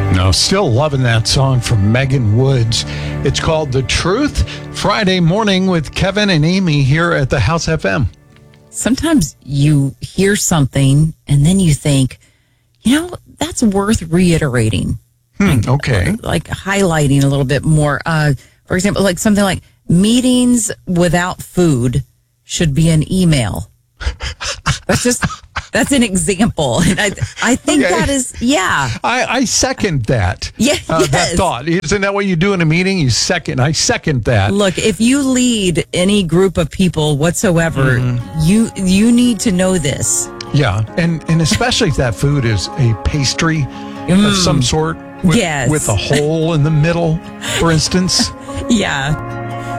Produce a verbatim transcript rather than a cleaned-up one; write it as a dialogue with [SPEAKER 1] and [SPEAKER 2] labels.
[SPEAKER 1] No, still loving that song from Megan Woods. It's called The Truth. Friday morning with Kevin and Amy here at the House F M.
[SPEAKER 2] Sometimes you hear something and then you think, you know, that's worth reiterating.
[SPEAKER 1] Hmm,
[SPEAKER 2] like,
[SPEAKER 1] okay.
[SPEAKER 2] Like highlighting a little bit more. Uh, for example, like something like meetings without food should be an email. That's just, that's an example. And I, I think
[SPEAKER 1] Okay.
[SPEAKER 2] that is, yeah.
[SPEAKER 1] I, I second that.
[SPEAKER 2] Yeah,
[SPEAKER 1] uh,
[SPEAKER 2] yes.
[SPEAKER 1] That thought. Isn't that what you do in a meeting? You second. I second that.
[SPEAKER 2] Look, if you lead any group of people whatsoever, mm-hmm. you you need to know this.
[SPEAKER 1] Yeah, and, and especially if that food is a pastry mm. of some sort with,
[SPEAKER 2] yes.
[SPEAKER 1] with a hole in the middle, for instance.
[SPEAKER 2] Yeah.